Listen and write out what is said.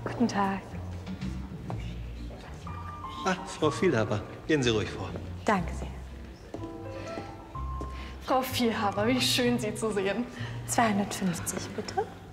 Guten Tag. Ah, Frau Vielhaber, gehen Sie ruhig vor. Danke sehr. Frau Vielhaber, wie schön, Sie zu sehen. 250, bitte.